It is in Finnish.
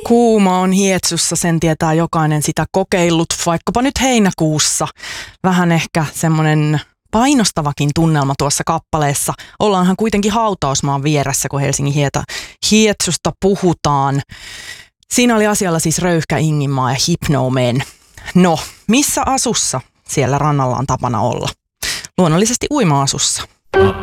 Kuuma on Hietsussa, sen tietää jokainen sitä kokeillut, vaikkapa nyt heinäkuussa. Vähän ehkä semmoinen painostavakin tunnelma tuossa kappaleessa. Ollaanhan kuitenkin hautausmaan vieressä, kun Helsingin Hietsusta puhutaan. Siinä oli asialla siis Röyhkä Inginmaa ja Hypnomen. No, missä asussa siellä rannalla on tapana olla? Luonnollisesti uima-asussa.